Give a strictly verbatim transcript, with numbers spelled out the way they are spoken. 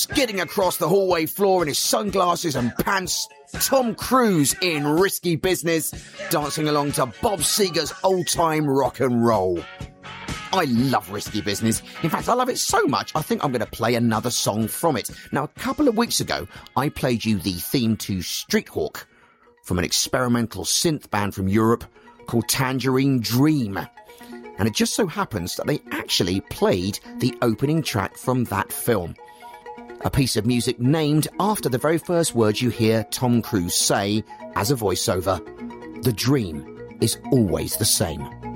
Skidding across the hallway floor in his sunglasses and pants, Tom Cruise in Risky Business, dancing along to Bob Seger's old-time rock and roll. I love Risky Business. In fact, I love it so much, I think I'm going to play another song from it. Now, a couple of weeks ago, I played you the theme to Street Hawk from an experimental synth band from Europe called Tangerine Dream. And it just so happens that they actually played the opening track from that film. A piece of music named after the very first words you hear Tom Cruise say as a voiceover: "The dream is always the same."